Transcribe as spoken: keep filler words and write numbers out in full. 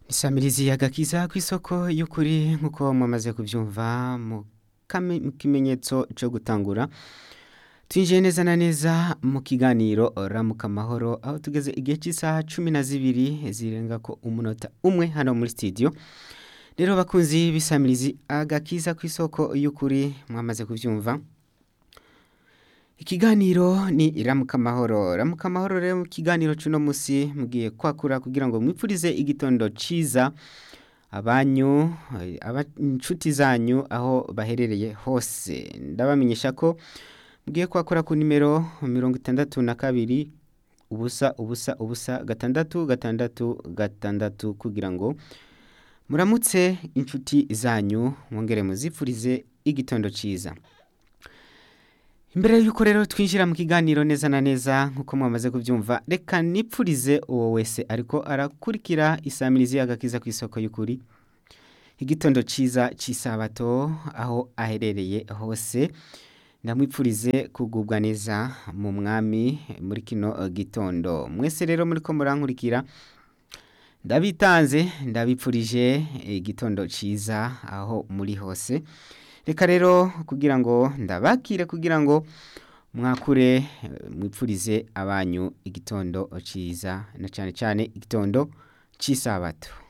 Isamirizi agakiza kw'isoko y'ukuri nk'uko mwamaze kuvyumva mu kame- mu kimenyetso co gutangura twinjiye neza na neza mu kiganiro ramuka amahoro aho tugeze igihe cy'isaha cumi na zibiri zirenga ko umunota umwe hano muri studio. Rero bakunzi b'isamirizi agakiza kw'isoko y'ukuri mwamaze kuvyumva. Ikiganiro ni ramuka amahoro. Ramuka amahoro rero mu kiganiro cuno musi mugiye kwakura kugira ngo mwipfurize igitondo ciza abanyu aba inshuti zanyu aho baherereye hose. Ndabamenyesha ko mugiye kwakura ku nimero mirongo itandatu na kabiri ubusa ubusa ubusa gatandatu gatandatu gatandatu kugira ngo muramutse inshuti zanyu mwongere muzipfurize igitondo ciza. Imbere yuko rero twinjira mu kiganiro neza na neza nkuko mwamaze kuvyumva reka nipfurize uwo wese ariko arakurikira isamirizi agakiza kw'isoko y'ukuri igitondo ciza c'isabato aho aherereye hose ndamwipfurize kugubwa neza mu mwami muri kino gitondo. Mwese rero muriko murankurikira ndabitanze ndabipfurije igitondo ciza aho muri hose. Reka rero kugira ngo ndabakire kugira ngo mwakure mwipfurize abanyu igitondo ciza na cane cane igitondo c'isabato.